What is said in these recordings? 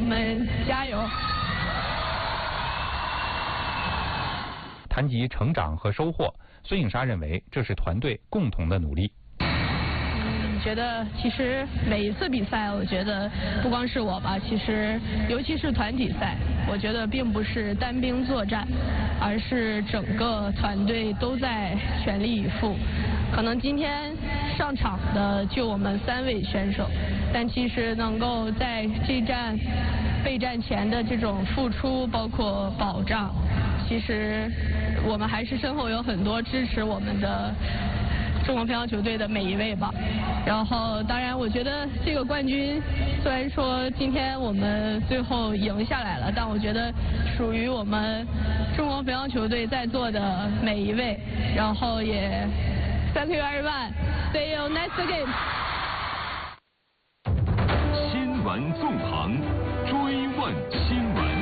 们加油。 谈及成长和收获，孙颖莎认为这是团队共同的努力。 觉得其实每一次比赛，我觉得不光是我吧，其实尤其是团体赛，我觉得并不是单兵作战，而是整个团队都在全力以赴。可能今天上场的就我们3位选手，但其实能够在这站备战前的这种付出，包括保障，其实我们还是身后有很多支持我们的中国乒乓球队的每一位吧。然后当然我觉得这个冠军虽然说今天我们最后赢下来了，但我觉得属于我们中国乒乓球队在座的每一位。然后也 Thank you everyone. See you next game. 新闻纵横，追问新闻。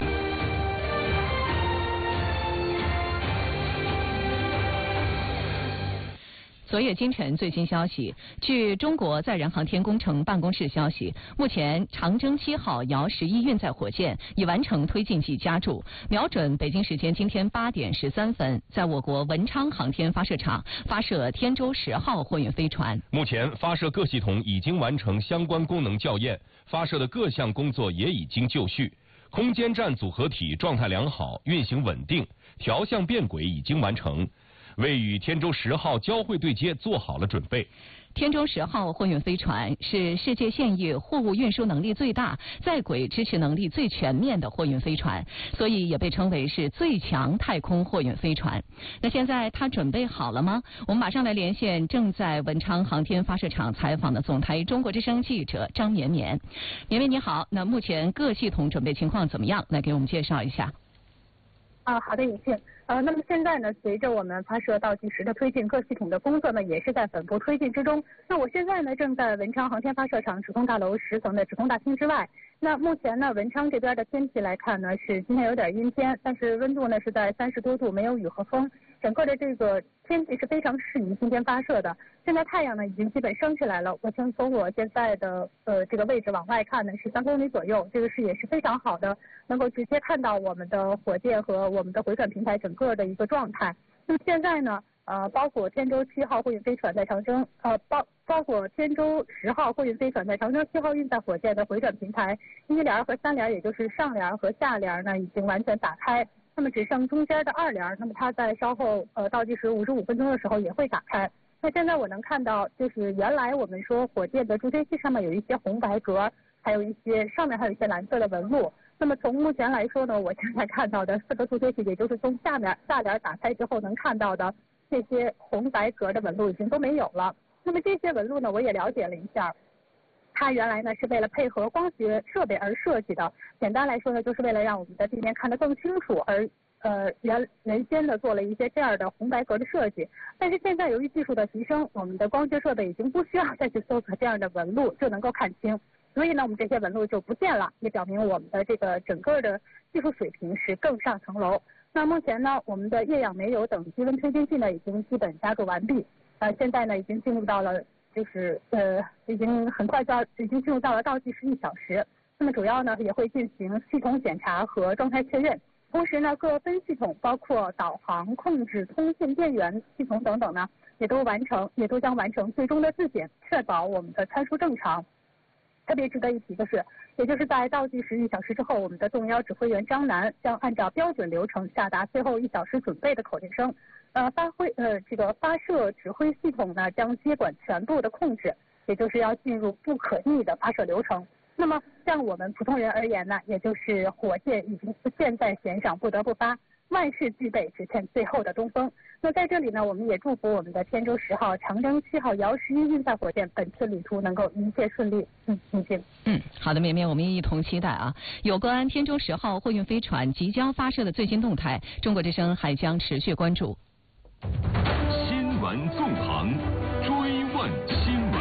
昨夜今晨最新消息，据中国载人航天工程办公室消息，目前长征7号遥11运载火箭已完成推进剂加注，瞄准北京时间今天8点13分，在我国文昌航天发射场发射天舟10号货运飞船。 目前发射各系统已经完成相关功能校验，发射的各项工作也已经就绪，空间站组合体状态良好，运行稳定，调向变轨已经完成，为与天舟10号交会对接做好了准备。 天舟10号货运飞船是世界现役货物运输能力最大、在轨支持能力最全面的货运飞船，所以也被称为是最强太空货运飞船。那现在它准备好了吗？我们马上来连线正在文昌航天发射场采访的总台中国之声记者张绵绵。绵绵你好，那目前各系统准备情况怎么样？来给我们介绍一下。 好的，尹静。那么现在呢，随着我们发射倒计时的推进，各系统的工作呢也是在稳步推进之中。那我现在呢正在文昌航天发射场指控大楼10层的指控大厅之外。那目前呢，文昌这边的天气来看呢，是今天有点阴天，但是温度呢是在30多度，没有雨和风，整个的这个天气是非常适宜今天发射的。现在太阳呢已经基本升起来了，我从我现在的这个位置往外看呢是3公里左右，这个视野是非常好的，能够直接看到我们的火箭和我们的回转平台整个的一个状态。那么现在呢，包括天舟7号货运飞船在长征，包括天舟10号货运飞船在长征7号运载火箭的回转平台1帘和3帘，也就是上帘和下帘呢，已经完全打开。那么只剩中间的2帘，那么它在稍后倒计时55分钟的时候也会打开。那现在我能看到，就是原来我们说火箭的助推器上面有一些红白格，还有一些上面还有一些蓝色的纹路。那么从目前来说呢，我现在看到的4个助推器，也就是从下帘打开之后能看到的这些红白格的纹路已经都没有了。那么这些纹路呢，我也了解了一下，它原来呢是为了配合光学设备而设计的。简单来说呢，就是为了让我们的地面看得更清楚，而原先呢做了一些这样的红白格的设计。但是现在由于技术的提升，我们的光学设备已经不需要再去搜索这样的纹路就能够看清，所以呢我们这些纹路就不见了，也表明我们的这个整个的技术水平是更上层楼。那目前呢，我们的液氧煤油等低温推进剂呢已经基本加注完毕，现在呢已经进入到了已经很快已经进入到了倒计时1小时。那么主要呢也会进行系统检查和状态确认，同时呢各分系统包括导航、控制、通信、电源系统等等呢也都将完成最终的自检，确保我们的参数正常。特别值得一提的是，也就是在倒计时1小时之后，我们的动幺指挥员张楠将按照标准流程下达最后1小时准备的口令声。发射指挥系统呢将接管全部的控制，也就是要进入不可逆的发射流程。那么像我们普通人而言呢，也就是火箭已经箭在弦上，不得不发，万事俱备，只欠最后的东风。那在这里呢，我们也祝福我们的天舟10号、长征7号、遥11运载火箭本次旅途能够一切顺利。 好的，绵绵，我们一同期待啊。有关天舟10号货运飞船即将发射的最新动态，中国之声还将持续关注。 新闻纵横，追问新闻。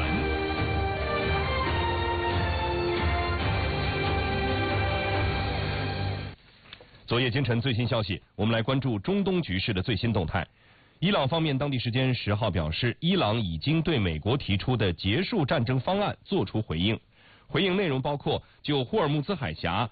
昨夜今晨最新消息，我们来关注中东局势的最新动态。伊朗方面当地时间10号表示，伊朗已经对美国提出的结束战争方案作出回应。回应内容包括就霍尔木兹海峡